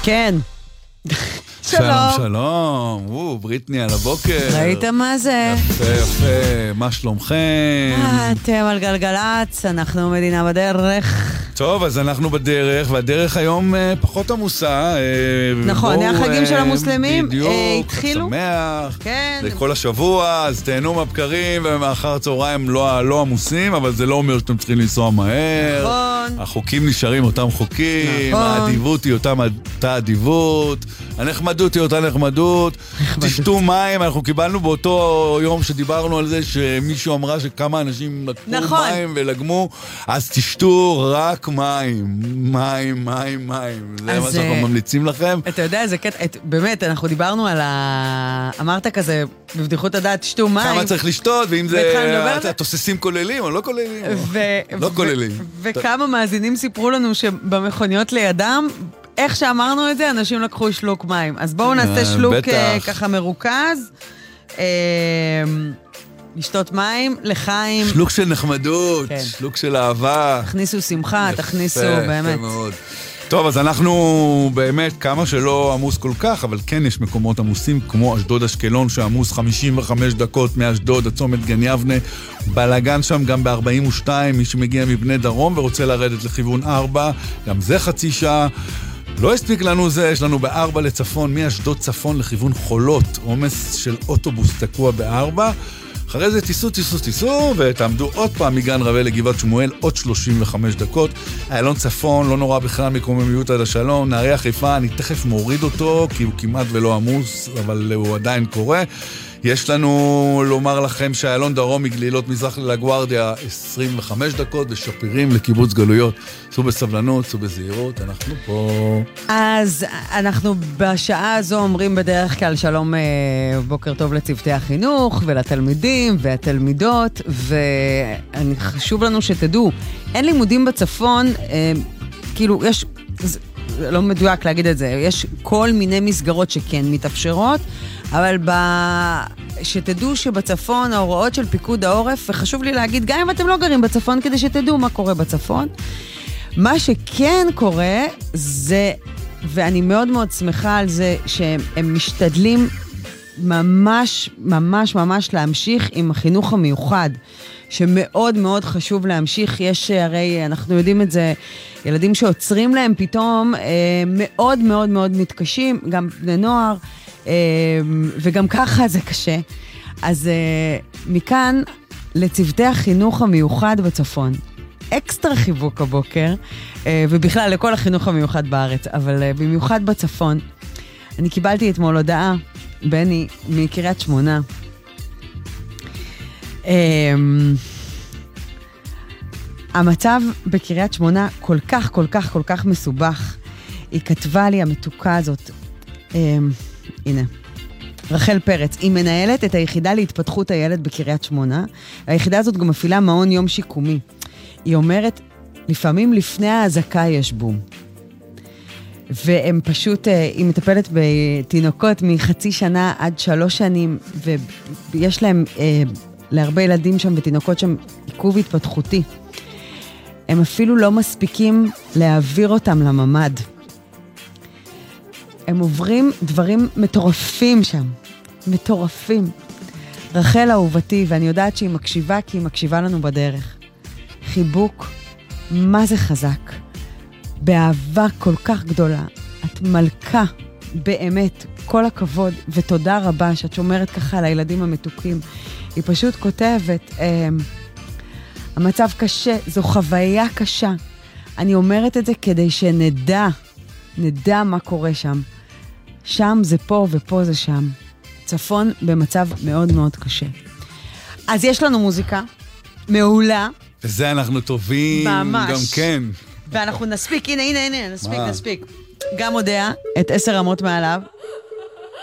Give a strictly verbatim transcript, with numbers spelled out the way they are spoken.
כן. שלום, שלום. וואו, בריטני על הבוקר. ראית מה זה? יפה, יפה. מה שלומכם? אתם על גלגלץ, אנחנו מדינה בדרך. טוב, אז אנחנו בדרך, והדרך היום פחות עמוסה. נכון, החגים של המוסלמים התחילו. שמח. כן. זה כל השבוע, אז תהנו מהבקרים, ומאחר הצהריים לא עמוסים, אבל זה לא אומר שאתם צריכים לנסוע מהר. נכון. החוקים נשארים אותם חוקים, נכון. האדיבות היא אותה אדיבות, הנחמדות היא אותה נחמדות. תשתו מים, אנחנו קיבלנו באותו יום שדיברנו על זה, שמישהו אמרה שכמה אנשים לקחו מים ולגמו, אז תשתו רק מים, מים, מים, מים. זה מה שאנחנו ממליצים לכם. אתה יודע, זה קטע, באמת, אנחנו דיברנו על ה... אמרת כזה, בבדיחות הדעת, תשתו מים. כמה צריך לשתות, ואם זה תוססים כוללים או לא כוללים? לא כוללים. וכמה מאזינים סיפרו לנו שבמכוניות לידם, איך שאמרנו את זה, אנשים לקחו שלוק מים. אז בואו נעשה שלוק ככה מרוכז. לשתות מים, לחיים. שלוק של נחמדות, שלוק של אהבה. תכניסו שמחה, תכניסו באמת. טוב, אז אנחנו באמת, כמה שלא עמוס כל כך, אבל כן יש מקומות עמוסים, כמו אשדוד אשקלון, שעמוס חמישים וחמש דקות מאשדוד, הצומת גן יבנה, בלגן שם גם ב-ארבעים ושתיים, מי שמגיע מבני דרום ורוצה לרדת לכיוון ארבע, גם זה חצי שעה. לא הספיק לנו זה, יש לנו בארבע לצפון, מאשדוד צפון לכיוון חולות, עומס של אוטובוס תקוע בארבע, אחרי זה תיסו, תיסו, תיסו, ותעמדו עוד פעם מגן רווה לגבעת שמואל, עוד שלושים וחמש דקות. איילון צפון, לא נורא בכלל מקוממיות עד השלום. נהריה חיפה, אני תכף מוריד אותו, כי הוא כמעט ולא עמוס, אבל הוא עדיין קורה. יש לנו לומר לכם שאיילון דרום מגלילות מזרח לגוארדיה, עשרים וחמש דקות, ושפירים לקיבוץ גלויות. סעו בסבלנות, סעו בזהירות, אנחנו פה. אז אנחנו בשעה הזו אומרים בדרך כלל שלום, בוקר טוב לצוותי החינוך ולתלמידים והתלמידות, וחשוב לנו שתדעו, אין לימודים בצפון, כאילו יש, זה לא מדויק להגיד את זה, יש כל מיני מסגרות שכן מתאפשרות, אבל ב... שתדעו שבצפון ההוראות של פיקוד העורף, וחשוב לי להגיד, גם אם אתם לא גרים בצפון, כדי שתדעו מה קורה בצפון, מה שכן קורה זה, ואני מאוד מאוד שמחה על זה, שהם משתדלים ממש, ממש, ממש להמשיך עם החינוך המיוחד, שמאוד מאוד חשוב להמשיך. יש, הרי אנחנו יודעים את זה, ילדים שעוצרים להם פתאום, מאוד מאוד מאוד מתקשים, גם בני נוער, וגם ככה זה קשה. אז מכאן לצוותי החינוך המיוחד בצפון, אקסטרה חיבוק הבוקר, ובכלל לכל החינוך המיוחד בארץ, אבל במיוחד בצפון. אני קיבלתי אתמול הודעה, בני, מקריית שמונה. המצב בקריית שמונה כל כך, כל כך, כל כך מסובך. היא כתבה לי, המתוקה הזאת, הנה, רחל פרץ, היא מנהלת את היחידה להתפתחות הילד בקריית שמונה. היחידה הזאת גם מפעילה מעון יום שיקומי. היא אומרת, לפעמים לפני ההזקה יש בום. והם פשוט, היא מטפלת בתינוקות מחצי שנה עד שלוש שנים, ויש להם, להרבה ילדים שם ותינוקות שם, עיכוב התפתחותי. הם אפילו לא מספיקים להעביר אותם לממד. הם עוברים דברים מטורפים שם, מטורפים. רחל אהובתי, ואני יודעת שהיא מקשיבה, כי היא מקשיבה לנו בדרך. חיבוק, מה זה חזק. באהבה כל כך גדולה. את מלכה, באמת, כל הכבוד, ותודה רבה שאת שומרת ככה על הילדים המתוקים. היא פשוט כותבת, אה, המצב קשה, זו חוויה קשה. אני אומרת את זה כדי שנדע, נדע מה קורה שם. שם זה פה ופה זה שם. צפון במצב מאוד מאוד קשה. אז יש לנו מוזיקה מעולה. וזה אנחנו טובים. ממש. גם כן. ואנחנו נספיק, הנה, הנה, הנה, נספיק, מה? נספיק. גם הודעה את עשר רמות מעליו.